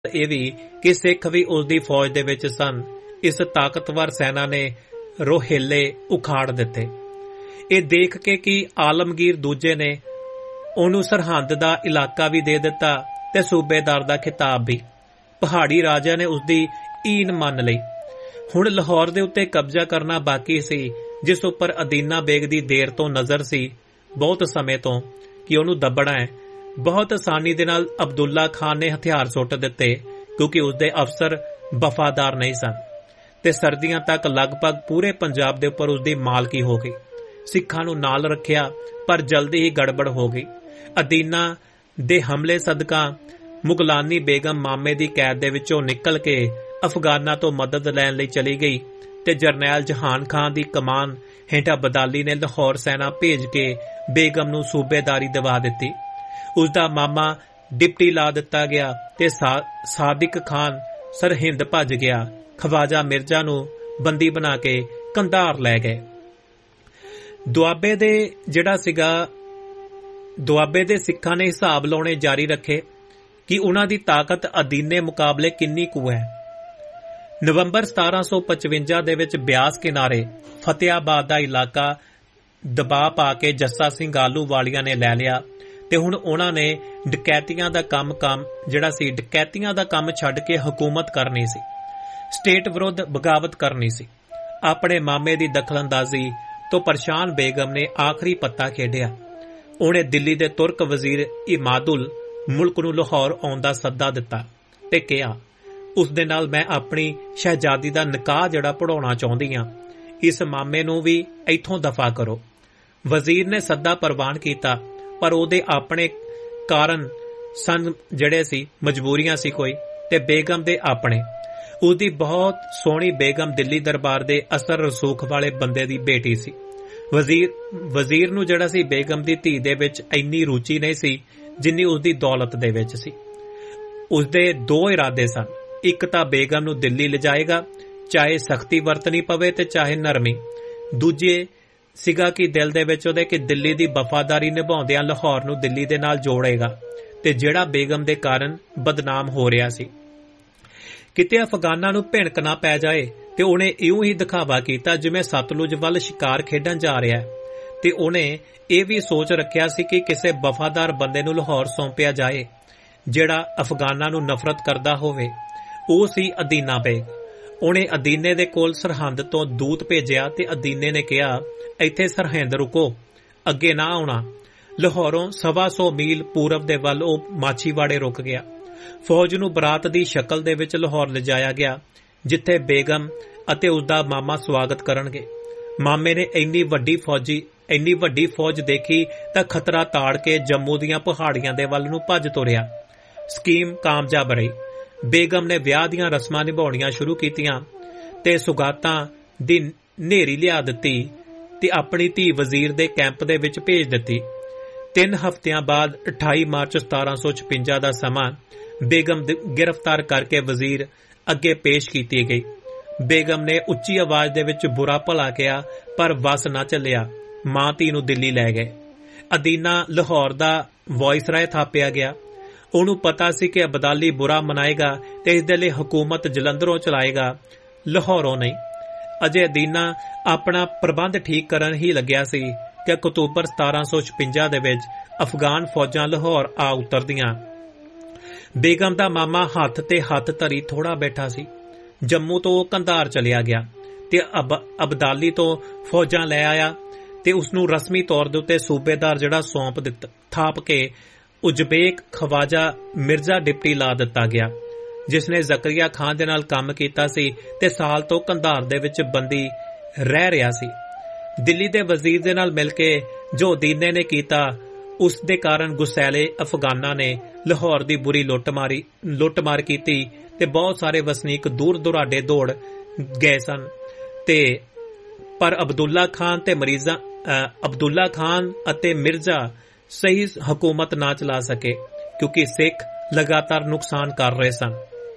ਇਹ ਵੀ ਕਿ ਸਿੱਖ ਵੀ ਉਸ ਦੀ ਫੌਜ ਦੇ ਵਿੱਚ ਸਨ। ਇਸ ਤਾਕਤਵਰ ਸੈਨਾ ਨੇ ਰੋਹਿਲੇ ਉਖਾੜ ਦਿੱਤੇ। ਇਹ ਦੇਖ ਕੇ ਕਿ ਆਲਮਗੀਰ ਦੂਜੇ ਨੇ ਉਹਨੂੰ ਸਰਹੰਦ ਦਾ ਇਲਾਕਾ ਵੀ ਦੇ ਦਿੱਤਾ ਤੇ ਸੂਬੇਦਾਰ ਦਾ ਖਿਤਾਬ ਵੀ। ਪਹਾੜੀ ਰਾਜਿਆਂ ਨੇ ਉਸਦੀ ਈਨ ਮੰਨ ਲਈ। ਹੁਣ ਲਾਹੌਰ ਦੇ ਉੱਤੇ ਕਬਜ਼ਾ ਕਰਨਾ ਬਾਕੀ ਸੀ, ਜਿਸ ਉੱਪਰ ਅਦੀਨਾ ਬੇਗ ਦੀ ਦੇਰ ਤੋਂ ਨਜ਼ਰ ਸੀ, ਬਹੁਤ ਸਮੇਂ ਤੋਂ, ਕਿ ਉਹਨੂੰ ਦੱਬਣਾ ਹੈ। ਬਹੁਤ ਆਸਾਨੀ ਦੇ ਨਾਲ ਅਬਦੁੱਲਾ ਖਾਨ ਨੇ ਹਥਿਆਰ ਸੁੱਟ ਦਿੱਤੇ, ਕਿਉਂਕਿ ਉਸਦੇ ਅਫਸਰ ਵਫਾਦਾਰ ਨਹੀਂ ਸਨ, ਤੇ ਸਰਦੀਆਂ ਤੱਕ ਲਗਭਗ ਪੂਰੇ ਪੰਜਾਬ ਦੇ ਉੱਪਰ ਉਸਦੀ ਮਾਲਕੀ ਹੋ ਗਈ। ਸਿੱਖਾਂ ਨੂੰ ਨਾਲ ਰੱਖਿਆ, ਪਰ ਜਲਦੀ ਹੀ ਗੜਬੜ ਹੋ ਗਈ। ਅਦੀਨਾ ਦੇ ਹਮਲੇ ਸਦਕਾ ਮੁਗਲਾਨੀ ਬੇਗਮ ਮਾਮੇ ਦੀ ਕੈਦ ਦੇ ਵਿੱਚੋਂ ਨਿਕਲ ਕੇ ਅਫਗਾਨਾਂ ਤੋਂ ਮਦਦ ਲੈਣ ਲਈ ਚਲੀ ਗਈ, ਤੇ ਜਰਨੈਲ ਜਹਾਨ ਖਾਨ ਦੀ ਕਮਾਨ ਹੇਠ ਅਬਦਾਲੀ ਨੇ ਲਾਹੌਰ ਸੈਨਾ ਭੇਜ ਕੇ ਬੇਗਮ ਨੂੰ ਸੂਬੇਦਾਰੀ ਦਿਵਾ ਦਿੱਤੀ। ਉਸਦਾ ਮਾਮਾ ਡਿਪਟੀ ਲਾ ਦਿੱਤਾ ਗਿਆ ਤੇ ਸਾਦਿਕ ਖਾਨ ਸਰਹਿੰਦ ਭੱਜ ਗਿਆ। ਖਵਾਜਾ ਮਿਰਜ਼ਾ ਨੂੰ ਬੰਦੀ ਬਣਾ ਕੇ ਕੰਧਾਰ ਲੈ ਗਏ। ਦੁਆਬੇ ਦੇ ਸਿੱਖਾਂ ਨੇ ਹਿਸਾਬ ਲਾਉਣੇ ਜਾਰੀ ਰੱਖੇ ਕਿ ਉਹਨਾਂ ਦੀ ਤਾਕਤ ਅਦੀਨੇ ਮੁਕਾਬਲੇ ਕਿੰਨੀ ਕੁ ਹੈ। ਨਵੰਬਰ 1755 ਦੇ ਵਿੱਚ ਬਿਆਸ ਕਿਨਾਰੇ ਫਤਿਆਬਾਦ ਦਾ ਇਲਾਕਾ ਦਬਾਅ ਪਾ ਕੇ ਜੱਸਾ ਸਿੰਘ ਆਹਲੂਵਾਲੀਆ ਨੇ ਲੈ ਲਿਆ, ਤੇ ਹੁਣ ਉਹਨਾਂ ਨੇ ਡਕੈਤੀਆਂ ਦਾ ਕੰਮ ਛੱਡ ਕੇ ਹਕੂਮਤ ਕਰਨੀ ਸੀ। ਸਟੇਟ ਵਿਰੁੱਧ ਬਗਾਵਤ ਕਰਨੀ ਸੀ। ਆਪਣੇ ਮਾਮੇ ਦੀ ਦਖਲਅੰਦਾਜ਼ੀ ਤੋਂ ਪਰੇਸ਼ਾਨ ਬੇਗਮ ਨੇ ਆਖਰੀ ਪੱਤਾ ਖੇਡਿਆ। ਉਹਨੇ ਦਿੱਲੀ ਦੇ ਤੁਰਕ ਵਜ਼ੀਰ ਇਮਾਦੁਲ ਮੁਲਕ ਨੂੰ ਲਾਹੌਰ ਆਉਣ ਦਾ ਸੱਦਾ ਦਿੱਤਾ ਤੇ ਕਿਹਾ, ਉਸ ਦੇ ਨਾਲ ਮੈਂ ਆਪਣੀ ਸ਼ਹਿਜ਼ਾਦੀ ਦਾ ਨਿਕਾਹ ਪੜਾਉਣਾ ਚਾਹੁੰਦੀ ਹਾਂ। ਇਸ ਮਾਮੇ ਨੂੰ ਵੀ ਇੱਥੋਂ ਦਫਾ ਕਰੋ। ਵਜ਼ੀਰ ਨੇ ਸੱਦਾ ਪ੍ਰਵਾਨ ਕੀਤਾ, ਪਰ ਉਹਦੇ ਆਪਣੇ ਕਾਰਨ ਸਨ, ਮਜਬੂਰੀਆਂ ਸੀ ਕੋਈ, ਤੇ ਬੇਗਮ ਦੇ ਆਪਣੇ। ਉਹਦੀ ਬਹੁਤ ਸੋਹਣੀ ਬੇਗਮ ਦਿੱਲੀ ਦਰਬਾਰ ਦੇ ਅਸਰ ਰਸੂਖ ਵਾਲੇ ਬੰਦੇ ਦੀ ਬੇਟੀ ਸੀ। ਵਜ਼ੀਰ ਨੂੰ ਬੇਗਮ ਦੀ ਧੀ ਦੇ ਵਿੱਚ ਇੰਨੀ ਰੁਚੀ ਨਹੀਂ ਸੀ ਜਿੰਨੀ ਉਸਦੀ ਦੌਲਤ ਦੇ ਵਿੱਚ ਸੀ। ਉਸਦੇ ਦੋ ਇਰਾਦੇ ਸਨ, ਇੱਕ ਤਾਂ ਬੇਗਮ ਨੂੰ ਦਿੱਲੀ ਲਿਜਾਏਗਾ, ਚਾਹੇ ਸਖਤੀ ਵਰਤਣੀ ਪਵੇ ਤੇ ਚਾਹੇ ਨਰਮੀ। ਦੂਜੇ ਸੀਗਾ ਕਿ ਦਿਲ ਦੇ ਵਿੱਚ ਉਹਦੇ ਕਿ ਦਿੱਲੀ ਦੀ ਵਫਾਦਾਰੀ ਨਿਭਾਉਂਦਿਆਂ ਲਾਹੌਰ ਨੂੰ ਦਿੱਲੀ ਦੇ ਨਾਲ ਜੋੜੇਗਾ, ਤੇ ਜਿਹੜਾ ਬੇਗਮ ਦੇ ਕਾਰਨ ਬਦਨਾਮ ਹੋ ਰਿਹਾ ਸੀ। ਕਿਤੇ ਅਫਗਾਨਾਂ ਨੂੰ ਭਿਣਕ ਨਾ ਪੈ ਜਾਏ, ਤੇ ਉਹਨੇ ਇਉਂ ਹੀ ਦਿਖਾਵਾ ਕੀਤਾ ਜਿਵੇਂ ਸਤਲੁਜ ਵੱਲ ਸ਼ਿਕਾਰ ਖੇਡਣ ਜਾ ਰਿਹਾ, ਤੇ ਉਹਨੇ ਇਹ ਵੀ ਸੋਚ ਰੱਖਿਆ ਸੀ ਕਿ ਕਿਸੇ ਵਫਾਦਾਰ ਬੰਦੇ ਨੂੰ ਲਾਹੌਰ ਸੌਂਪਿਆ ਜਾਏ ਜਿਹੜਾ ਅਫਗਾਨਾਂ ਨੂੰ ਨਫ਼ਰਤ ਕਰਦਾ ਹੋਵੇ। ਉਹ ਸੀ ਅਦੀਨਾ ਬੇਗ। ਉਹਨੇ ਅਦੀਨੇ ਦੇ ਕੋਲ ਸਰਹੰਦ ਤੋਂ ਦੂਤ ਭੇਜਿਆ, ਤੇ ਅਦੀਨੇ ਨੇ ਕਿਹਾ, ਇੱਥੇ ਸਰਹਿੰਦ ਰੁਕੋ, ਅੱਗੇ ਨਾ ਆਉਣਾ। ਲਾਹੌਰੋਂ 125 ਮੀਲ ਪੂਰਬ ਦੇ ਵੱਲ ਉਹ ਮਾਛੀਵਾੜੇ ਰੁਕ ਗਿਆ। ਫੌਜ ਨੂੰ ਬਰਾਤ ਦੀ ਸ਼ਕਲ ਦੇ ਵਿੱਚ ਲਾਹੌਰ ਲਿਜਾਇਆ ਗਿਆ, ਜਿੱਥੇ ਬੇਗਮ ਅਤੇ ਉਸਦਾ ਮਾਮਾ ਸਵਾਗਤ ਕਰਨਗੇ। ਮਾਮੇ ਨੇ ਇੰਨੀ ਵੱਡੀ ਫੌਜ ਦੇਖੀ ਤਾਂ ਖਤਰਾ ਤਾੜ ਕੇ ਜੰਮੂ ਦੀਆਂ ਪਹਾੜੀਆਂ ਦੇ ਵੱਲ ਨੂੰ ਭੱਜ ਤੁਰਿਆ। ਸਕੀਮ ਕਾਮਯਾਬ ਰਹੀ। ਬੇਗਮ ਨੇ ਵਿਆਹ ਦੀਆਂ ਰਸਮਾਂ ਨਿਭਾਉਣੀਆਂ ਸ਼ੁਰੂ ਕੀਤੀਆਂ ਤੇ ਸੁਗਾਤਾਂ ਦੀ ਨੇਰੀ ਲਿਆ ਦਿੱਤੀ ਤੇ ਆਪਣੀ ਧੀ ਵਜ਼ੀਰ ਦੇ ਕੈਂਪ ਦੇ ਵਿੱਚ ਭੇਜ ਦਿੱਤੀ। 3 ਹਫ਼ਤਿਆਂ ਬਾਅਦ 28 ਮਾਰਚ 1756 ਦਾ ਸਮਾਂ ਬੇਗਮ ਗ੍ਰਿਫਤਾਰ ਕਰਕੇ ਵਜ਼ੀਰ ਅੱਗੇ ਪੇਸ਼ ਕੀਤੀ ਗਈ। ਬੇਗਮ ਨੇ ਉੱਚੀ ਆਵਾਜ਼ ਦੇ ਵਿੱਚ ਬੁਰਾ ਭਲਾ ਕਿਹਾ, ਪਰ ਵਸ ਨਾ ਚੱਲਿਆ। ਮਾਂ ਧੀ ਨੂੰ ਦਿੱਲੀ ਲੈ ਗਏ। ਅਦੀਨਾ ਲਾਹੌਰ ਦਾ ਵਾਇਸਰਾਏ ਥਾਪਿਆ ਗਿਆ। ਉਹਨੂੰ ਪਤਾ ਸੀ ਕਿ ਅਬਦਾਲੀ ਬੁਰਾ ਮਨਾਏਗਾ ਤੇ ਇਸ ਦੇ ਲਈ ਹਕੂਮਤ ਜਲੰਧਰੋਂ ਚਲਾਏਗਾ, ਲਾਹੌਰੋਂ ਨਹੀਂ। ਅਜੇ ਅਦੀਨਾ ਆਪਣਾ ਪ੍ਰਬੰਧ ਠੀਕ ਕਰਨ ਹੀ ਲੱਗਿਆ ਸੀ ਕਿ ਅਕਤੂਬਰ 1756 ਦੇ ਵਿੱਚ ਅਫਗਾਨ ਫੌਜਾਂ ਲਾਹੌਰ ਆ ਉਤਰਦੀਆਂ। ਬੇਗਮ ਦਾ ਮਾਮਾ ਹੱਥ ਤੇ ਹੱਥ ਧਰੀ ਥੋੜਾ ਬੈਠਾ ਸੀ। ਜੰਮੂ ਤੋਂ ਉਹ ਕੰਧਾਰ ਚਲਿਆ ਗਿਆ ਤੇ ਅਬਦਾਲੀ ਤੋਂ ਫੌਜਾਂ ਲੈ ਆਇਆ, ਤੇ ਉਸਨੂੰ ਰਸਮੀ ਤੌਰ ਦੇ ਉੱਤੇ ਸੂਬੇਦਾਰ ਸੌਂਪ ਦਿੱਤਾ, ਥਾਪ ਕੇ ਉਜ਼ਬੇਕ ਖਵਾਜਾ ਮਿਰਜ਼ਾ ਡਿਪਟੀ ਲਾ ਦਿੱਤਾ ਗਿਆ, ਜਿਸ ਨੇ ਜ਼ਕਰੀਆ ਖਾਨ ਦੇ ਨਾਲ ਕੰਮ ਕੀਤਾ ਸੀ ਤੇ ਸਾਲ ਤੋਂ ਕੰਧਾਰ ਦੇ ਵਿੱਚ ਬੰਦੀ ਰਹਿ ਰਿਹਾ ਸੀ। ਦਿੱਲੀ ਦੇ ਵਜ਼ੀਰ ਦੇ ਨਾਲ ਮਿਲ ਕੇ ਜੋ ਅਦੀਨੇ ਨੇ ਕੀਤਾ, ਉਸ ਦੇ ਕਾਰਨ ਗੁਸੈਲੇ ਅਫਗਾਨਾਂ ਨੇ ਲਾਹੌਰ ਦੀ ਬੁਰੀ ਲੁੱਟਮਾਰ ਕੀਤੀ ਤੇ ਬਹੁਤ ਸਾਰੇ ਵਸਨੀਕ ਦੂਰ ਦੁਰਾਡੇ ਦੌੜ ਗਏ ਸਨ। ਪਰ ਅਬਦੁੱਲਾ ਖਾਨ ਅਤੇ ਮਿਰਜ਼ਾ ਸਹੀ ਹਕੂਮਤ ਨਾ ਚਲਾ ਸਕੇ, ਕਿਉਂਕਿ ਸਿੱਖ ਲਗਾਤਾਰ ਨੁਕਸਾਨ ਕਰ ਰਹੇ ਸਨ।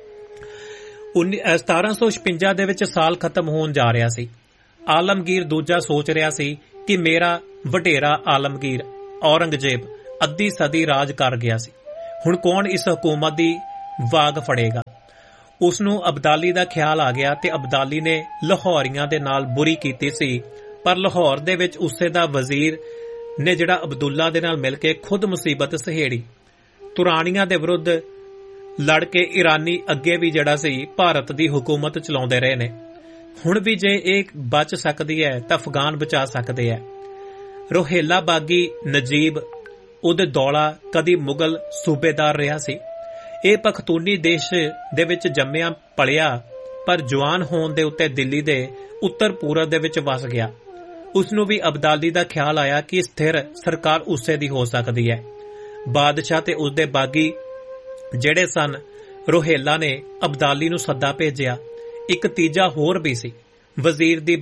1756 ਦੇ ਵਿੱਚ ਸਾਲ ਖਤਮ ਹੋਣ ਜਾ ਰਿਹਾ ਸੀ। ਆਲਮਗੀਰ ਦੂਜਾ ਸੋਚ ਰਿਹਾ ਸੀ ਕਿ ਮੇਰਾ ਵਡੇਰਾ ਆਲਮਗੀਰ ਔਰੰਗਜ਼ੇਬ ਅੱਧੀ ਸਦੀ ਰਾਜ ਕਰ ਗਿਆ ਸੀ। ਹੁਣ ਕੌਣ ਇਸ ਹਕੂਮਤ ਦੀ ਵਾਗ ਫੜੇਗਾ। ਉਸ ਨੂੰ ਅਬਦਾਲੀ ਦਾ ਖਿਆਲ ਆ ਗਿਆ ਤੇ ਅਬਦਾਲੀ ਨੇ ਲਾਹੌਰੀਆਂ ਦੇ ਨਾਲ ਬੁਰੀ ਕੀਤੀ ਸੀ, ਪਰ ਲਾਹੌਰ ਦੇ ਵਿੱਚ ਉਸੇ ਦਾ ਵਜ਼ੀਰ ਨੇ ਜਿਹੜਾ ਅਬਦੁੱਲਾ ਦੇ ਨਾਲ ਮਿਲ ਕੇ ਖੁਦ ਮੁਸੀਬਤ ਸਹੇੜੀ। ਤੁਰਾਨੀਆਂ ਦੇ ਵਿਰੁੱਧ ਲੜ ਕੇ ਈਰਾਨੀ ਅੱਗੇ ਵੀ ਜਿਹੜਾ ਸੀ ਭਾਰਤ ਦੀ ਹੁਕੂਮਤ ਚਲਾਉਂਦੇ ਰਹੇ ਨੇ। ਹੁਣ ਵੀ ਜੇ ਇਹ ਬਚ ਸਕਦੀ ਹੈ ਤਾਂ ਅਫਗਾਨ ਬਚਾ ਸਕਦੇ ਹੈ। ਰੋਹੇਲਾ ਬਾਗੀ ਨਜੀਬ ਉਦ ਦੌਲਾ ਕਦੀ ਮੁਗਲ ਸੂਬੇਦਾਰ ਰਿਹਾ ਸੀ। ਇਹ ਪਖਤੂਨੀ ਦੇਸ਼ ਦੇ ਵਿੱਚ ਜੰਮਿਆ ਪਲਿਆ, ਪਰ ਜਵਾਨ ਹੋਣ ਦੇ ਉੱਤੇ ਦਿੱਲੀ ਦੇ ਉੱਤਰ ਪੂਰਬ ਦੇ ਵਿੱਚ ਵਸ ਗਿਆ। ਉਸ ਨੂੰ ਵੀ ਅਬਦਾਲੀ ਦਾ ਖਿਆਲ ਆਇਆ ਕਿ ਸਥਿਰ ਸਰਕਾਰ ਉਸੇ ਦੀ ਹੋ ਸਕਦੀ ਹੈ। ਬਾਦਸ਼ਾਹ ਤੇ ਉਸਦੇ ਬਾਗੀ ਜਿਹੜੇ ਸਨ, ਰੋਹੇਲਾ ਨੇ ਅਬਦਾਲੀ ਨੂੰ ਸੱਦਾ ਭੇਜਿਆ। ਇੱਕ ਤੀਜਾ ਹੋਰ ਵੀ ਸੀ। ਵਜ਼ੀਰ ਦੀ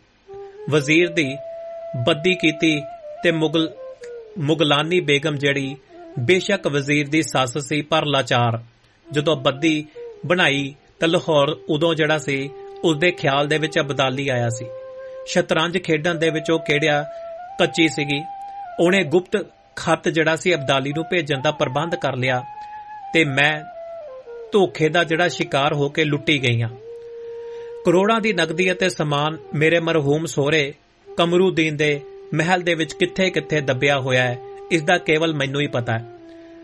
ਬੱਦੀ ਕੀਤੀ ਤੇ ਮੁਗਲਾਨੀ ਬੇਗਮ ਜਿਹੜੀ ਬੇਸ਼ੱਕ ਵਜ਼ੀਰ ਦੀ ਸੱਸ ਸੀ ਪਰ ਲਾਚਾਰ, ਜਦੋਂ ਬੱਦੀ ਬਣਾਈ ਤਾਂ ਲਾਹੌਰ ਉਦੋਂ ਜਿਹੜਾ ਸੀ ਉਸਦੇ ਖਿਆਲ ਦੇ ਵਿੱਚ ਅਬਦਾਲੀ ਆਇਆ ਸੀ। ਸ਼ਤਰੰਜ ਖੇਡਣ ਦੇ ਵਿੱਚ ਉਹ ਕਿਹੜਿਆ ਕੱਚੀ ਸੀਗੀ। ਉਹਨੇ ਗੁਪਤ ਖੱਤ ਜਿਹੜਾ ਸੀ ਅਬਦਾਲੀ ਨੂੰ ਭੇਜਣ ਦਾ ਪ੍ਰਬੰਧ ਕਰ ਲਿਆ ਤੇ ਮੈਂ ਧੋਖੇ ਦਾ ਜਿਹੜਾ ਸ਼ਿਕਾਰ ਹੋ ਕੇ ਲੁੱਟੀ ਗਈ ਹਾਂ। ਕਰੋੜਾਂ ਦੀ ਨਕਦੀ ਅਤੇ ਸਮਾਨ ਮੇਰੇ ਮਰਹੂਮ ਸਹੁਰੇ ਕਮਰੂਦੀਨ ਦੇ ਮਹਿਲ ਦੇ ਵਿੱਚ ਕਿੱਥੇ ਕਿੱਥੇ ਦੱਬਿਆ ਹੋਇਆ ਹੈ, ਇਸ ਦਾ ਕੇਵਲ ਮੈਨੂੰ ਹੀ ਪਤਾ ਹੈ।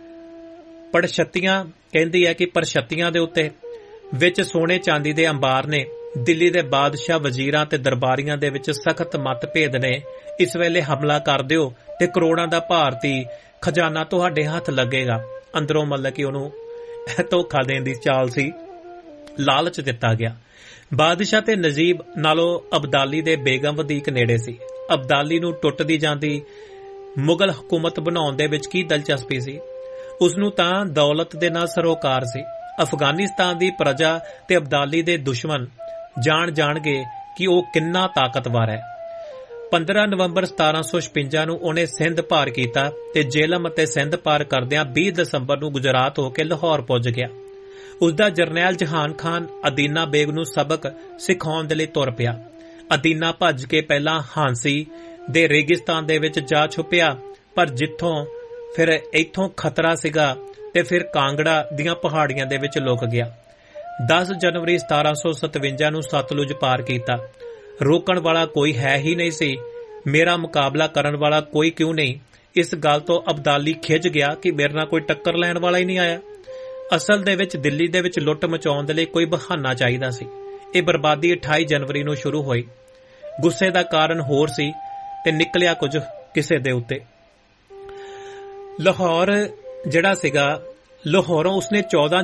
ਪੜਛੱਤੀਆਂ ਕਹਿੰਦੀ ਹੈ ਕਿ ਪਰਛੱਤੀਆਂ ਦੇ ਉੱਤੇ ਵਿੱਚ ਸੋਨੇ ਚਾਂਦੀ ਦੇ ਅੰਬਾਰ ਨੇ। ਦਿੱਲੀ ਦੇ ਬਾਦਸ਼ਾਹ, ਵਜ਼ੀਰਾਂ ਤੇ ਦਰਬਾਰੀਆਂ ਦੇ ਵਿੱਚ ਸਖਤ ਮਤਭੇਦ ਨੇ। ਇਸ ਵੇਲੇ ਹਮਲਾ ਕਰ ਦਿਓ ਤੇ ਕਰੋੜਾਂ ਦਾ ਭਾਰਤੀ ਖਜ਼ਾਨਾ ਤੁਹਾਡੇ ਹੱਥ ਲੱਗੇਗਾ। ਅੰਦਰੋਂ ਮਤਲਬ ਕਿ ਉਹਨੂੰ ਧੋਖਾ ਦੇਣ ਦੀ ਚਾਲ ਸੀ, ਲਾਲਚ ਦਿੱਤਾ ਗਿਆ। ਬਾਦਸ਼ਾਹ ਤੇ ਨਜੀਬ ਨਾਲੋਂ ਅਬਦਾਲੀ ਦੇ ਬੇਗਮ ਵਧੀਕ ਨੇੜੇ ਸੀ। ਅਬਦਾਲੀ ਨੂੰ ਟੁੱਟਦੀ ਜਾਂਦੀ ਮੁਗਲ ਹਕੂਮਤ ਬਣਾਉਣ ਦੇ ਵਿੱਚ ਕੀ ਦਿਲਚਸਪੀ ਸੀ? ਉਸ ਨੂੰ ਤਾਂ ਦੌਲਤ ਦੇ ਨਾਲ ਸਰੋਕਾਰ ਸੀ। ਅਫਗਾਨਿਸਤਾਨ ਦੀ ਪ੍ਰਜਾ ਤੇ ਅਬਦਾਲੀ ਦੇ ਦੁਸ਼ਮਣ ਜਾਣਗੇ ਕਿ ਉਹ ਕਿੰਨਾ ਤਾਕਤਵਰ ਹੈ। 15 ਨਵੰਬਰ 1756 ਨੂੰ ਉਹਨੇ ਸਿੰਧ ਪਾਰ ਕੀਤਾ ਤੇ ਜੇਲਮ ਅਤੇ ਸਿੰਧ ਪਾਰ ਕਰਦਿਆਂ 20 ਦਸੰਬਰ ਨੂੰ ਗੁਜਰਾਤ ਹੋ ਕੇ ਲਾਹੌਰ ਪੁੱਜ ਗਿਆ। ਉਸਦਾ ਜਰਨੈਲ ਜਹਾਨ ਖਾਨ ਅਦੀਨਾ ਬੇਗ ਨੂੰ ਸਬਕ ਸਿਖਾਉਣ ਦੇ ਲਈ ਤੁਰ ਪਿਆ। ਅਦੀਨਾ ਭੱਜ ਕੇ ਪਹਿਲਾਂ ਹਾਂਸੀ ਦੇ ਰੇਗਿਸਤਾਨ ਦੇ ਵਿੱਚ ਜਾ ਛੁਪਿਆ, ਪਰ ਫਿਰ ਇੱਥੋਂ ਖਤਰਾ ਸੀਗਾ ਤੇ ਫਿਰ ਕਾਂਗੜਾ ਦੀਆਂ ਪਹਾੜੀਆਂ ਦੇ ਵਿੱਚ ਲੁਕ ਗਿਆ। 10 ਜਨਵਰੀ 1757 ਨੂੰ ਸਤਲੁਜ ਪਾਰ ਕੀਤਾ। ਰੋਕਣ ਵਾਲਾ ਕੋਈ ਹੈ ਹੀ ਨਹੀਂ ਸੀ। ਮੇਰਾ ਮੁਕਾਬਲਾ ਕਰਨ ਵਾਲਾ ਕੋਈ ਕਿਉਂ ਨਹੀਂ? ਇਸ ਗੱਲ ਤੋਂ ਅਬਦਾਲੀ ਖਿੱਝ ਗਿਆ ਕਿ ਮੇਰੇ ਨਾਲ ਕੋਈ ਟੱਕਰ ਲੈਣ ਵਾਲਾ ਹੀ ਨਹੀਂ ਆਇਆ। ਅਸਲ ਦੇ ਵਿੱਚ ਦਿੱਲੀ ਦੇ ਵਿੱਚ ਲੁੱਟ ਮਚਾਉਣ ਦੇ ਲਈ ਕੋਈ ਬਹਾਨਾ ਚਾਹੀਦਾ ਸੀ। ਇਹ ਬਰਬਾਦੀ 28 ਜਨਵਰੀ ਨੂੰ ਸ਼ੁਰੂ ਹੋਈ। ਗੁੱਸੇ ਦਾ ਕਾਰਨ ਹੋਰ ਸੀ ਤੇ ਨਿਕਲਿਆ ਕੁਝ ਕਿਸੇ ਦੇ ਉੱਤੇ। ਲਾਹੌਰ ਜਿਹੜਾ ਸੀਗਾ, ਲਾਹੌਰੋਂ ਉਸਨੇ 14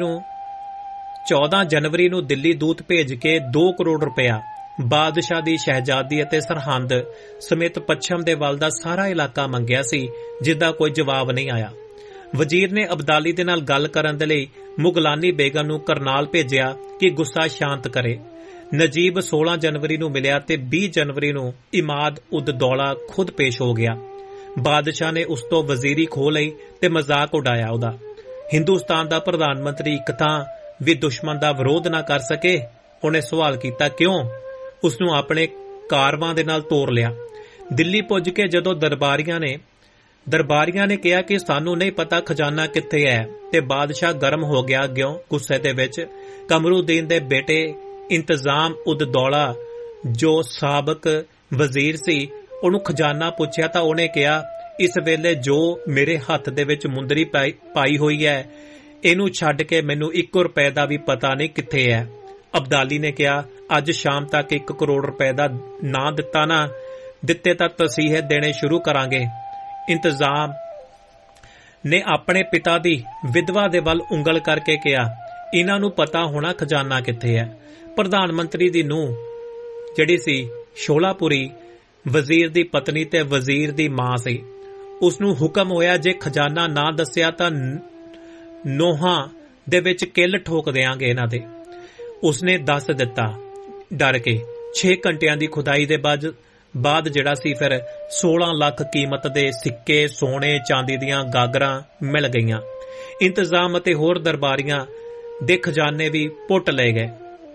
ਜਨਵਰੀ ਨੂੰ ਦਿੱਲੀ ਦੂਤ ਭੇਜ ਕੇ 2 ਕਰੋੜ ਰੁਪਇਆ ਬਾਦਸ਼ਾਹ ਦੀ ਸ਼ਹਿਜ਼ਾਦੀ ਅਤੇ ਸਰਹੰਦ ਸਮੇਤ ਪੱਛਮ ਦੇ ਵੱਲ ਦਾ ਸਾਰਾ ਇਲਾਕਾ ਮੰਗਿਆ ਸੀ, ਜਿਸਦਾ ਕੋਈ ਜਵਾਬ ਨਹੀਂ ਆਇਆ। ਵਜ਼ੀਰ ਨੇ ਅਬਦਾਲੀ ਦੇ ਨਾਲ ਗੱਲ ਕਰਨ ਦੇ ਲਈ ਮੁਗਲਾਨੀ ਬੇਗਮ ਨੂੰ ਕਰਨਾਲ ਭੇਜਿਆ ਕਿ ਗੁੱਸਾ ਸ਼ਾਂਤ ਕਰੇ। ਨਜੀਬ 16 ਜਨਵਰੀ ਨੂੰ ਮਿਲਿਆ ਤੇ 20 ਜਨਵਰੀ ਨੂੰ ਇਮਾਦ ਉਦ ਦੌਲਾ ਖੁਦ ਪੇਸ਼ ਹੋ ਗਿਆ। ਬਾਦਸ਼ਾਹ ਨੇ ਉਸ ਤੋਂ ਵਜ਼ੀਰੀ ਖੋਹ ਲਈ ਤੇ ਮਜ਼ਾਕ ਉਡਾਇਆ ਉਹਦਾ। ਹਿੰਦੁਸਤਾਨ ਦਾ ਪ੍ਰਧਾਨ ਮੰਤਰੀ ਇੱਕ ਤਾਂ ਵੀ ਦੁਸ਼ਮਣ ਦਾ ਵਿਰੋਧ ਨਾ ਕਰ ਸਕੇ। ਉਹਨੇ ਸਵਾਲ ਕੀਤਾ, ਕਿਉਂ? ਉਸ ਨੂੰ ਆਪਣੇ ਕਾਰਵਾਂ ਦੇ ਨਾਲ ਤੋਰ ਲਿਆ। ਦਿੱਲੀ ਪੁੱਜ ਕੇ ਜਦੋਂ ਦਰਬਾਰੀਆਂ ਨੇ ਕਿਹਾ ਕਿ ਸਾਨੂੰ ਨਹੀਂ ਪਤਾ ਖਜ਼ਾਨਾ ਕਿੱਥੇ ਹੈ, ਤੇ ਬਾਦਸ਼ਾਹ ਗਰਮ ਹੋ ਗਿਆ ਗੁੱਸੇ ਦੇ ਵਿੱਚ। ਕਮਰੂਦੀਨ ਦੇ ਬੇਟੇ ਇੰਤਜ਼ਾਮ ਉਦ ਦੌਲਾ ਜੋ ਸਾਬਕ ਵਜ਼ੀਰ ਸੀ, ਉਹਨੂੰ ਖਜ਼ਾਨਾ ਪੁੱਛਿਆ ਤਾਂ ਉਹਨੇ ਕਿਹਾ, ਇਸ ਵੇਲੇ ਜੋ ਮੇਰੇ ਹੱਥ ਦੇ ਵਿੱਚ ਮੁੰਦਰੀ ਪਾਈ ਹੋਈ ਹੈ, ਇਹਨੂੰ ਛੱਡ ਕੇ ਮੈਨੂੰ 1 ਰੁਪਏ ਦਾ ਵੀ ਪਤਾ ਨਹੀਂ ਕਿੱਥੇ ਹੈ। ਅਬਦਾਲੀ ਨੇ ਕਿਹਾ, ਅੱਜ ਸ਼ਾਮ ਤੱਕ 1 ਕਰੋੜ ਰੁਪਏ ਦਾ ਨਾਂ ਦਿੱਤੇ ਤਾਂ ਤਸੀਹੇ ਦੇਣੇ ਸ਼ੁਰੂ ਕਰਾਂਗੇ। ਇੰਤਜ਼ਾਮ ਨੇ ਆਪਣੇ ਪਿਤਾ ਦੀ ਵਿਧਵਾ ਦੇ ਵੱਲ ਉਂਗਲ ਕਰਕੇ ਕਿਹਾ, ਇਹਨਾਂ ਨੂੰ ਪਤਾ ਹੋਣਾ ਖਜ਼ਾਨਾ ਕਿੱਥੇ ਹੈ। ਪ੍ਰਧਾਨ ਮੰਤਰੀ ਦੀ ਨੂੰਹ ਜਿਹੜੀ ਸੀ ਸ਼ੋਲਾਪੁਰੀ, ਵਜ਼ੀਰ ਦੀ ਪਤਨੀ ਤੇ ਵਜ਼ੀਰ ਦੀ ਮਾਂ ਸੀ। ਉਸ ਨੂੰ ਹੁਕਮ ਹੋਇਆ, ਜੇ ਖਜ਼ਾਨਾ ਨਾ ਦੱਸਿਆ ਤਾਂ ਨੋਹਾਂ ਦੇ ਵਿੱਚ ਕਿੱਲ ਠੋਕ ਦਿਆਂਗੇ ਇਹਨਾਂ ਦੇ। ਉਸਨੇ ਦੱਸ ਦਿੱਤਾ ਡਰ ਕੇ। 6 ਘੰਟਿਆਂ ਦੀ ਖੁਦਾਈ ਦੇ ਬਾਅਦ ਜਿਹੜਾ ਸੀ ਫਿਰ 16 ਲੱਖ ਕੀਮਤ ਦੇ ਸਿੱਕੇ, ਸੋਨੇ ਚਾਂਦੀ ਦੀਆਂ ਗਾਗਰਾਂ ਮਿਲ ਗਈਆਂ। ਇੰਤਜ਼ਾਮ ਅਤੇ ਹੋਰ ਦਰਬਾਰੀਆਂ ਦੇ ਖਜ਼ਾਨੇ ਵੀ ਪੁੱਟ ਲਏ ਗਏ।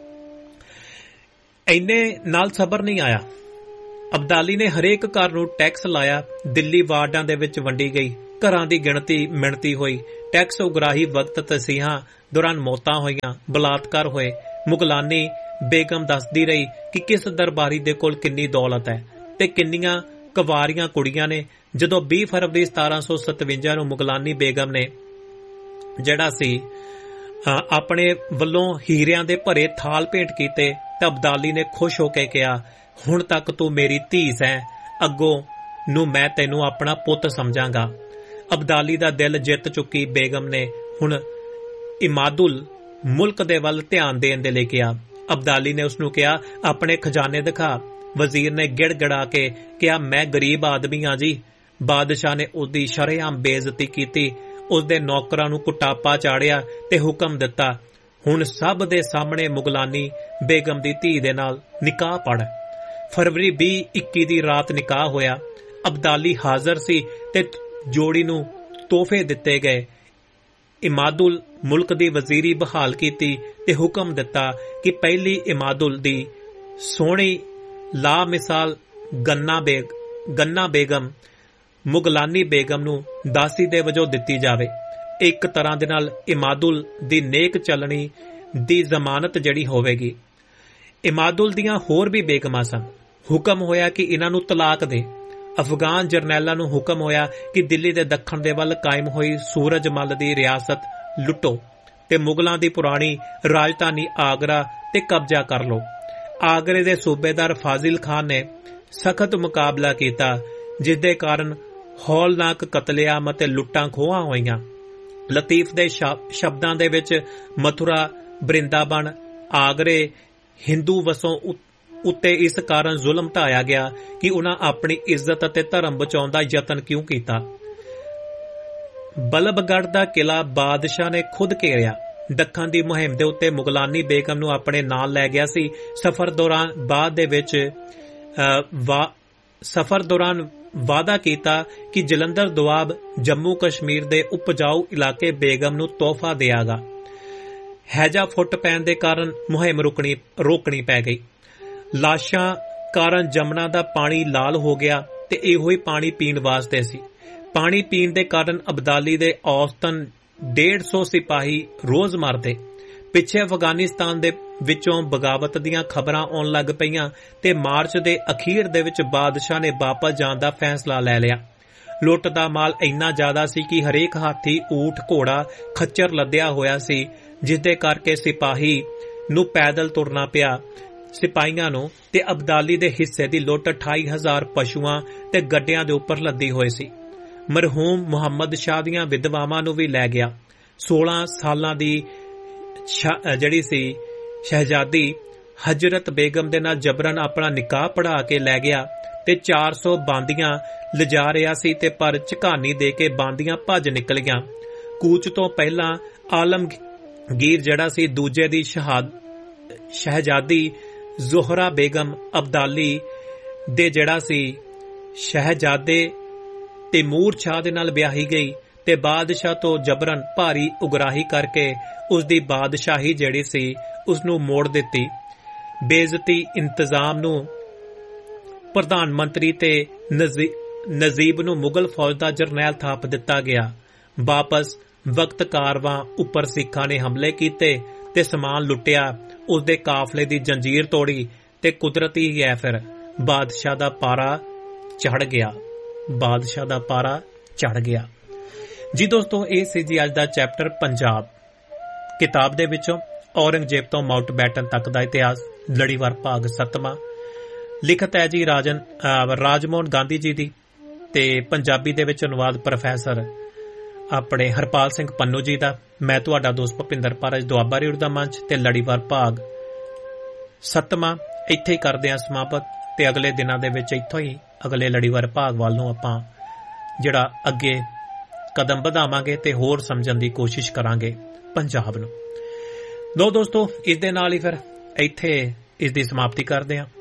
ਇੰਨੇ ਨਾਲ ਸਬਰ ਨਹੀਂ ਆਇਆ। ਅਬਦਾਲੀ ਨੇ ਹਰੇਕ ਘਰ ਨੂੰ ਟੈਕਸ ਲਾਇਆ। ਦਿੱਲੀ ਵਾਰਡਾਂ ਦੇ ਵਿੱਚ ਵੰਡੀ ਗਈ। घरां दी गिणती मिणती हुई। टैक्स उगराही वक्त तसीहां दौरान मौतां होईयां, बलात्कार होए। मुगलानी बेगम दसदी रही कि किस दरबारी दे कोल किन्नी दौलत है ते किन्नियां कवारियां कुड़ियां ने। जदों 20 फरवरी 1757 ਨੂੰ ਮੁਗਲਾਨੀ बेगम ने ਜਿਹੜਾ ਸੀ ਆਪਣੇ ਵੱਲੋਂ ਹੀਰਿਆਂ ਦੇ ਭਰੇ ਥਾਲ ਭੇਟ ਕੀਤੇ ਤਾਂ ਅਬਦਾਲੀ ਨੇ ਖੁਸ਼ ਹੋ ਕੇ ਕਿਹਾ, ਹੁਣ ਤੱਕ ਤੂੰ ਮੇਰੀ ਧੀ ਸੈਂ, ਅੱਗੋਂ ਨੂੰ ਮੈਂ ਤੈਨੂੰ ਆਪਣਾ ਪੁੱਤ ਸਮਝਾਂਗਾ। ਅਬਦਾਲੀ ਦਾ ਦਿਲ ਜਿੱਤ ਚੁੱਕੀ ਬੇਗਮ ਨੇ ਹੁਣ ਇਮਾਦੁਲ ਮੁਲਕ ਦੇ ਵੱਲ ਧਿਆਨ ਦੇਣ ਦੇ ਲਈ ਕਿਹਾ। ਅਬਦਾਲੀ ਨੇ ਉਸਨੂੰ ਕਿਹਾ, ਆਪਣੇ ਖਜ਼ਾਨੇ ਦਿਖਾ। ਵਜ਼ੀਰ ਨੇ ਗਿੜਗੜਾ ਕੇ ਕਿਹਾ, ਮੈਂ ਗਰੀਬ ਆਦਮੀ ਹਾਂ ਜੀ। ਬਾਦਸ਼ਾਹ ਨੇ ਉਸਦੀ ਸ਼ਰੇਆਮ ਬੇਇੱਜ਼ਤੀ ਕੀਤੀ, ਉਸਦੇ ਨੌਕਰਾਂ ਨੂੰ ਕੁਟਾਪਾ ਚਾੜਿਆ ਤੇ ਹੁਕਮ ਦਿੱਤਾ, ਹੁਣ ਸਭ ਦੇ ਸਾਹਮਣੇ ਮੁਗਲਾਨੀ ਬੇਗਮ ਦੀ ਧੀ ਦੇ ਨਾਲ ਨਿਕਾਹ ਪੜ੍ਹ। ਫਰਵਰੀ 2021 ਦੀ ਰਾਤ ਨਿਕਾਹ ਹੋਇਆ। ਅਬਦਾਲੀ ਹਾਜ਼ਰ ਸੀ ਤੇ ਜੋੜੀ ਨੂੰ ਤੋਹਫੇ ਦਿੱਤੇ ਗਏ। ਇਮਾਦੁਲ ਮੁਲਕ ਦੀ ਵਜ਼ੀਰੀ ਬਹਾਲ ਕੀਤੀ ਤੇ ਹੁਕਮ ਦਿੱਤਾ ਕਿ ਪਹਿਲੀ ਇਮਾਦੁਲ ਦੀ ਸੋਹਣੀ ਲਾ ਮਿਸਾਲ ਗੰਨਾ ਬੇਗਮ ਮੁਗਲਾਨੀ ਬੇਗਮ ਨੂੰ ਦਾਸੀ ਦੇ ਵਜੋਂ ਦਿੱਤੀ ਜਾਵੇ। ਇੱਕ ਤਰ੍ਹਾਂ ਦੇ ਨਾਲ ਇਮਾਦੁਲ ਦੀ ਨੇਕ ਚੱਲਣੀ ਦੀ ਜ਼ਮਾਨਤ ਜਿਹੜੀ ਹੋਵੇਗੀ। ਇਮਾਦੁਲ ਦੀਆਂ ਹੋਰ ਵੀ ਬੇਗਮਾਂ ਸਨ। ਹੁਕਮ ਹੋਇਆ ਕਿ ਇਹਨਾਂ ਨੂੰ ਤਲਾਕ ਦੇ। ਅਫਗਾਨ ਜਰਨੈਲਾਂ ਨੂੰ ਹੁਕਮ ਹੋਇਆ ਕਿ ਦਿੱਲੀ ਦੇ ਦੱਖਣ ਦੇ ਵੱਲ ਕਾਇਮ ਹੋਈ ਸੂਰਜਮਲ ਦੀ ਰਿਆਸਤ ਲੁੱਟੋ ਤੇ ਮੁਗਲਾਂ ਦੀ ਪੁਰਾਣੀ ਰਾਜਧਾਨੀ ਆਗਰਾ ਤੇ ਕਬਜ਼ਾ ਕਰ ਲਓ। ਆਗਰੇ ਦੇ ਸੂਬੇਦਾਰ ਫਾਜ਼ਿਲ ਖਾਨ ਨੇ ਸਖਤ ਮੁਕਾਬਲਾ ਕੀਤਾ, ਜਿਸ ਦੇ ਕਾਰਨ ਹੌਲਨਾਕ ਕਤਲੇਆਮ ਅਤੇ ਲੁੱਟਾਂ ਖੋਹਾਂ ਹੋਈਆਂ। ਲਤੀਫ ਦੇ ਸ਼ਬਦਾਂ ਦੇ ਵਿੱਚ ਮਥੁਰਾ, ਬ੍ਰਿੰਦਾਬਨ, ਆਗਰੇ ਹਿੰਦੂ ਵਸੋਂ ਉੱਤੇ ਇਸ ਕਾਰਨ ਜ਼ੁਲਮ ਢਾਇਆ ਗਿਆ ਕਿ ਉਨ੍ਹਾਂ ਆਪਣੀ ਇੱਜ਼ਤ ਅਤੇ ਧਰਮ ਬਚਾਉਣ ਦਾ ਯਤਨ ਕਿਉਂ ਕੀਤਾ। ਬਲਬਗੜ੍ਹ ਦਾ ਕਿਲਾ ਬਾਦਸ਼ਾਹ ਨੇ ਖੁਦ ਘੇਰਿਆ। ਦੱਖਣ ਦੀ ਮੁਹਿੰਮ ਦੇ ਉੱਤੇ ਮੁਗਲਾਨੀ ਬੇਗਮ ਨੂੰ ਆਪਣੇ ਨਾਲ ਲੈ ਗਿਆ ਸੀ। ਸਫ਼ਰ ਦੌਰਾਨ ਵਾਅਦਾ ਕੀਤਾ ਕਿ ਜਲੰਧਰ ਦੁਆਬ ਜੰਮੂ ਕਸ਼ਮੀਰ ਦੇ ਉਪਜਾਊ ਇਲਾਕੇ ਬੇਗਮ ਨੂੰ ਤੋਹਫਾ ਦਿਆਗਾ। ਹੈਜਾ ਫੁੱਟ ਪੈਣ ਦੇ ਕਾਰਨ ਮੁਹਿੰਮ ਰੋਕਣੀ ਪੈ ਗਈ। ਲਾਸ਼ਾਂ ਕਾਰਨ ਜਮਨਾ ਦਾ ਪਾਣੀ ਲਾਲ ਹੋ ਗਿਆ ਤੇ ਇਹੋ ਹੀ ਪਾਣੀ ਪੀਣ ਵਾਸਤੇ ਸੀ। ਪਾਣੀ ਪੀਣ ਦੇ ਕਾਰਨ ਅਬਦਾਲੀ ਦੇ ਔਸਤਨ 150 ਸਿਪਾਹੀ ਰੋਜ਼ ਮਰਦੇ। ਪਿੱਛੇ ਅਫਗਾਨਿਸਤਾਨ ਦੇ ਵਿੱਚੋਂ ਬਗਾਵਤ ਦੀਆਂ ਖਬਰਾਂ ਆਉਣ ਲੱਗ ਪਈਆਂ ਤੇ ਮਾਰਚ ਦੇ ਅਖੀਰ ਦੇ ਵਿੱਚ ਬਾਦਸ਼ਾਹ ਨੇ ਵਾਪਸ ਜਾਣ ਦਾ ਫੈਸਲਾ ਲੈ ਲਿਆ। ਲੁੱਟ ਦਾ ਮਾਲ ਇੰਨਾ ਜ਼ਿਆਦਾ ਸੀ ਕਿ ਹਰੇਕ ਹਾਥੀ, ਊਠ, ਘੋੜਾ, ਖੱਚਰ ਲੱਦਿਆ ਹੋਇਆ ਸੀ, ਜਿਸ ਦੇ ਕਰਕੇ ਸਿਪਾਹੀ ਨੂੰ ਪੈਦਲ ਤੁਰਨਾ ਪਿਆ। ਸਿਪਾਹੀਆਂ ਨੂੰ ਤੇ ਅਬਦਾਲੀ ਦੇ ਹਿੱਸੇ ਦੀ ਲੁੱਟ 28,000 ਪਸ਼ੂਆਂ ਤੇ ਗੱਡਿਆਂ ਦੇ ਉੱਪਰ ਲੱਦੀ ਹੋਈ ਸੀ। ਮਰਹੂਮ ਮੁਹੰਮਦ ਸ਼ਾਹ ਦੀਆਂ ਵਿਧਵਾਵਾਂ ਨੂੰ ਵੀ ਲੈ ਗਿਆ। 16 ਸਾਲਾਂ ਦੀ ਜਿਹੜੀ ਸੀ ਸ਼ਹਿਜ਼ਾਦੀ ਹਜਰਤ ਬੇਗਮ ਦੇ ਨਾਲ ਜਬਰਨ ਆਪਣਾ ਨਿਕਾਹ ਪੜਾ ਕੇ ਲੈ ਗਿਆ ਤੇ 400 ਬਾਂਦੀਆਂ ਲਿਜਾ ਰਿਹਾ ਸੀ ਤੇ ਪਰ ਝਕਾਨੀ ਦੇ ਕੇ ਬਾਂਦੀਆਂ ਭੱਜ ਨਿਕਲੀਆਂ। ਕੂਚ ਤੋਂ ਪਹਿਲਾਂ ਆਲਮਗੀਰ ਜਿਹੜਾ ਸੀ ਦੂਜੇ ਦੀ ਸ਼ਹਿਜ਼ਾਦੀ ਜ਼ੋਹਰਾ ਬੇਗਮ ਅਬਦਾਲੀ ਦੇ ਜਿਹੜਾ ਸੀ ਸ਼ਹਿਜ਼ਾਦੇ ਤੈਮੂਰ ਸ਼ਾਹ ਦੇ ਨਾਲ ਵਿਆਹੀ ਗਈ ਤੇ ਬਾਦਸ਼ਾਹ ਤੋਂ ਜਬਰਨ ਭਾਰੀ ਉਗਰਾਹੀ ਕਰਕੇ ਉਸ ਦੀ ਬਾਦਸ਼ਾਹੀ ਜਿਹੜੀ ਸੀ ਉਸ ਨੂੰ ਮੋੜ ਦਿੱਤੀ। ਬੇਇੱਜ਼ਤੀ ਇੰਤਜ਼ਾਮ ਨੂੰ ਪ੍ਰਧਾਨ ਮੰਤਰੀ ਤੇ ਨਜ਼ੀਬ ਨੂੰ ਮੁਗਲ ਫੌਜ ਦਾ ਜਰਨੈਲ ਥਾਪ ਦਿੱਤਾ ਗਿਆ। ਵਾਪਸ ਵਕਤ ਕਾਰਵਾਂ ਉੱਪਰ ਸਿੱਖਾਂ ਨੇ ਹਮਲੇ ਕੀਤੇ ਤੇ ਸਮਾਨ ਲੁੱਟਿਆ। ਉਸ ਦੇ ਕਾਫਲੇ ਦੀ ਜੰਜੀਰ ਤੋੜੀ ਤੇ ਕੁਦਰਤੀ ਹੀ ਹੈ ਫਿਰ ਬਾਦਸ਼ਾਹ ਦਾ ਪਾਰਾ ਚੜ੍ਹ ਗਿਆ। ਜੀ ਦੋਸਤੋ, ਇਹ ਸੀ ਜੀ ਅੱਜ ਦਾ ਚੈਪਟਰ ਪੰਜਾਬ ਕਿਤਾਬ ਦੇ ਵਿੱਚੋਂ ਔਰੰਗਜ਼ੇਬ ਤੋਂ ਮਾਊਂਟਬੈਟਨ ਤੱਕ ਦਾ ਇਤਿਹਾਸ, ਲੜੀਵਾਰ ਭਾਗ 7ਵਾਂ। ਲਿਖਤ ਹੈ ਜੀ ਰਾਜਮੋਹਨ ਗਾਂਧੀ ਜੀ ਦੀ ਤੇ ਪੰਜਾਬੀ ਦੇ ਵਿੱਚ ਅਨੁਵਾਦ ਪ੍ਰੋਫੈਸਰ ਆਪਣੇ ਹਰਪਾਲ ਸਿੰਘ ਪੰਨੂ ਜੀ ਦਾ। ਮੈਂ ਤੁਹਾਡਾ ਦੋਸਤ ਭੁਪਿੰਦਰ ਪਾਰਜ, ਦੁਆਬਾ ਰੇਡੀਓ ਦਾ ਮੰਚ ਤੇ ਲੜੀਵਾਰ ਭਾਗ 7ਵਾਂ ਇੱਥੇ ਹੀ ਕਰਦੇ ਹਾਂ ਸਮਾਪਤ ਤੇ ਅਗਲੇ ਦਿਨਾਂ ਦੇ ਵਿੱਚ ਇੱਥੋਂ ਹੀ ਅਗਲੇ ਲੜੀਵਾਰ ਭਾਗ ਵੱਲ ਨੂੰ ਆਪਾਂ ਜਿਹੜਾ ਅੱਗੇ ਕਦਮ ਵਧਾਵਾਂਗੇ ਤੇ ਹੋਰ ਸਮਝਣ ਦੀ ਕੋਸ਼ਿਸ਼ ਕਰਾਂਗੇ ਪੰਜਾਬ ਨੂੰ। ਦੋਸਤੋ, ਇਸ ਦੇ ਨਾਲ ਹੀ ਫਿਰ ਇੱਥੇ ਇਸ ਦੀ ਸਮਾਪਤੀ ਕਰਦੇ ਹਾਂ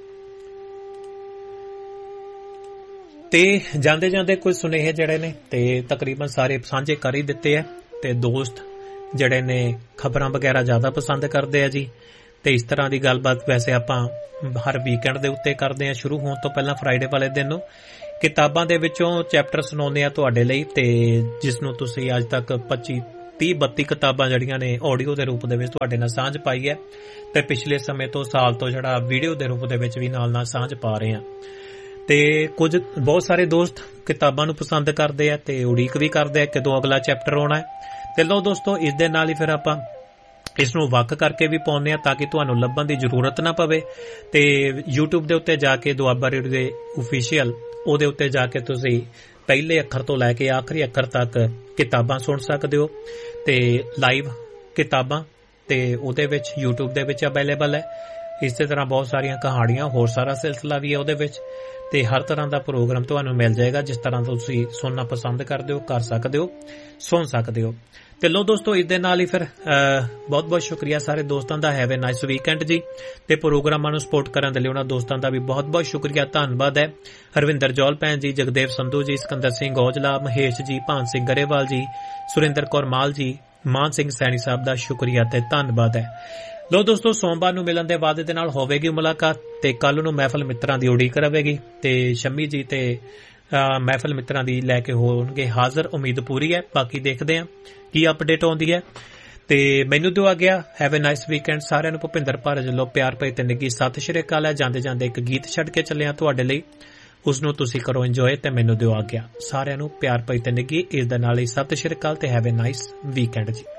ਤੇ ਜਾਂਦੇ ਜਾਂਦੇ ਕੁਝ ਸੁਨੇਹੇ ਜਿਹੜੇ ਨੇ ਤੇ ਤਕਰੀਬਨ ਸਾਰੇ ਸਾਂਝੇ ਕਰ ਹੀ ਦਿੱਤੇ ਆ ਤੇ ਦੋਸਤ ਜਿਹੜੇ ਨੇ ਖਬਰਾਂ ਵਗੈਰਾ ਜ਼ਿਆਦਾ ਪਸੰਦ ਕਰਦੇ ਆ ਜੀ। ਤੇ ਇਸ ਤਰ੍ਹਾਂ ਦੀ ਗੱਲਬਾਤ ਵੈਸੇ ਆਪਾਂ ਹਰ ਵੀਕਐਂਡ ਦੇ ਉੱਤੇ ਕਰਦੇ ਆ, ਸ਼ੁਰੂ ਹੋਣ ਤੋਂ ਪਹਿਲਾਂ ਫਰਾਈਡੇ ਵਾਲੇ ਦਿਨ ਨੂੰ। ਕਿਤਾਬਾਂ ਦੇ ਵਿੱਚੋਂ ਚੈਪਟਰ ਸੁਣਾਉਂਦੇ ਆ ਤੁਹਾਡੇ ਲਈ, ਤੇ ਜਿਸ ਨੂੰ ਤੁਸੀਂ ਅੱਜ ਤੱਕ 25 30 32 ਕਿਤਾਬਾਂ ਜਿਹੜੀਆਂ ਨੇ ਆਡੀਓ ਦੇ ਰੂਪ ਦੇ ਵਿੱਚ ਤੁਹਾਡੇ ਨਾਲ ਸਾਂਝ ਪਾਈ ਹੈ, ਤੇ ਪਿਛਲੇ ਸਮੇਂ ਤੋਂ ਸਾਲ ਤੋਂ ਜਿਹੜਾ ਵੀਡੀਓ ਦੇ ਰੂਪ ਦੇ ਵਿੱਚ ਵੀ ਨਾਲ ਸਾਂਝ ਪਾ ਰਹੇ ਆ। ਤੇ ਕੁਝ ਬਹੁਤ ਸਾਰੇ ਦੋਸਤ ਕਿਤਾਬਾਂ ਨੂੰ ਪਸੰਦ ਕਰਦੇ ਆ ਤੇ ਉਡੀਕ ਵੀ ਕਰਦੇ ਆ ਕਦੋਂ ਅਗਲਾ ਚੈਪਟਰ ਆਉਣਾ ਹੈ। ਤੇ ਲਓ ਦੋਸਤੋ, ਇਸ ਦੇ ਨਾਲ ਹੀ ਫਿਰ ਆਪਾਂ ਇਸ ਨੂੰ ਵੱਖ ਕਰਕੇ ਵੀ ਪਾਉਂਦੇ ਆ ਤਾਂ ਕਿ ਤੁਹਾਨੂੰ ਲੱਭਣ ਦੀ ਜ਼ਰੂਰਤ ਨਾ ਪਵੇ। ਤੇ YouTube ਦੇ ਉੱਤੇ ਜਾ ਕੇ ਦੁਆਬਾ ਰੇਡੀਓ ਦੇ ਅਫੀਸ਼ੀਅਲ ਉਹਦੇ ਉੱਤੇ ਜਾ ਕੇ ਤੁਸੀਂ ਪਹਿਲੇ ਅੱਖਰ ਤੋਂ ਲੈ ਕੇ ਆਖਰੀ ਅੱਖਰ ਤੱਕ ਕਿਤਾਬਾਂ ਸੁਣ ਸਕਦੇ ਹੋ, ਤੇ ਲਾਈਵ ਕਿਤਾਬਾਂ ਤੇ ਉਹਦੇ ਵਿੱਚ YouTube ਦੇ ਵਿੱਚ ਅਵੇਲੇਬਲ ਹੈ। ਇਸੇ ਤਰ੍ਹਾਂ ਬਹੁਤ ਸਾਰੀਆਂ ਕਹਾਣੀਆਂ, ਹੋਰ ਸਾਰਾ ਸਿਲਸਿਲਾ ਵੀ ਹੈ ਉਹਦੇ ਵਿੱਚ, ਤੇ ਹਰ ਤਰ੍ਹਾਂ ਦਾ ਪ੍ਰੋਗਰਾਮ ਤੁਹਾਨੂੰ ਮਿਲ ਜਾਏਗਾ। ਜਿਸ ਤਰ੍ਹਾਂ ਤੁਸੀਂ ਸੁਣਨਾ ਪਸੰਦ ਕਰਦੇ ਹੋ ਕਰ ਸਕਦੇ ਹੋ, ਸੁਣ ਸਕਦੇ ਹੋ। ਤੇ ਲੋ ਦੋਸਤੋ, ਇਸ ਦੇ ਨਾਲ ਹੀ ਫਿਰ ਬਹੁਤ ਬਹੁਤ ਸ਼ੁਕਰੀਆ ਸਾਰੇ ਦੋਸਤਾਂ ਦਾ। ਹੈਵ ਅ ਨਾਈਸ ਵੀਕਐਂਡ ਜੀ। ਤੇ ਪ੍ਰੋਗਰਾਮਾਂ ਨੂੰ ਸਪੋਰਟ ਕਰਨ ਦੇ ਲਈ ਉਹਨਾਂ ਦੋਸਤਾਂ ਦਾ ਵੀ ਬਹੁਤ ਬਹੁਤ ਸ਼ੁਕਰੀਆ, ਧੰਨਵਾਦ ਹੈ। ਹਰਵਿੰਦਰ ਜੌਲ ਭੈਣ ਜੀ, ਜਗਦੇਵ ਸੰਧੂ ਜੀ, ਸਿਕੰਦਰ ਸਿੰਘ ਔਜਲਾ, ਮਹੇਸ਼ ਜੀ, ਭਾਨ ਸਿੰਘ ਗਰੇਵਾਲ ਜੀ, ਸੁਰਿੰਦਰ ਕੌਰ ਮਾਲ ਜੀ, ਮਾਨ ਸਿੰਘ ਸੈਣੀ ਸਾਹਿਬ ਦਾ ਸ਼ੁਕਰੀਆ ਤੇ ਧੰਨਵਾਦ ਹੈ। ਲੋ ਦੋਸਤੋ, ਸੋਮਵਾਰ ਨੂੰ ਮਿਲਣ ਦੇ ਵਾਅਦੇ ਦੇ ਨਾਲ ਹੋਵੇਗੀ ਮੁਲਾਕਾਤ, ਤੇ ਕੱਲ ਨੂੰ ਮਹਿਫਲ ਮਿੱਤਰਾਂ ਦੀ ਉਡੀਕ ਰਹੇਗੀ, ਤੇ ਸ਼ੰਮੀ ਜੀ ਤੇ ਮਹਿਫਲ ਮਿੱਤਰਾਂ ਦੀ ਲੈ ਕੇ ਹੋਣਗੇ ਹਾਜ਼ਰ। ਉਮੀਦ ਪੂਰੀ ਹੈ, ਬਾਕੀ ਦੇਖਦੇ ਹਾਂ ਕੀ ਅਪਡੇਟ ਆਉਂਦੀ ਹੈ। ਤੇ ਮੈਨੂੰ ਦਿਓ ਆ ਗਿਆ। ਹੈਵ ਅ ਨਾਈਸ ਵੀਕਐਂਡ ਸਾਰਿਆਂ ਨੂੰ। ਭੁਪਿੰਦਰ ਭਾਰਤ ਵੱਲੋਂ ਪਿਆਰ ਭਰੀ ਤੇ ਨਿੱਘੀ ਸਤਿ ਸ਼੍ਰੀ ਅਕਾਲ ਹੈ। ਜਾਂਦੇ ਜਾਂਦੇ ਇੱਕ ਗੀਤ ਛੱਡ ਕੇ ਚੱਲਿਆ ਤੁਹਾਡੇ ਲਈ, ਉਸ ਨੂੰ ਤੁਸੀਂ ਕਰੋ ਇੰਜੋਏ, ਤੇ ਮੈਨੂੰ ਦਿਓ ਆ ਗਿਆ। ਸਾਰਿਆਂ ਨੂੰ ਪਿਆਰ ਭਰੀ ਤੇ ਨਿੱਘੀ ਇਸ ਦੇ ਨਾਲ ਹੀ ਸਤਿ ਸ਼੍ਰੀ ਅਕਾਲ ਤੇ ਹੈਵ ਅ ਨਾਈਸ ਵੀਕਐਂਡ ਜੀ।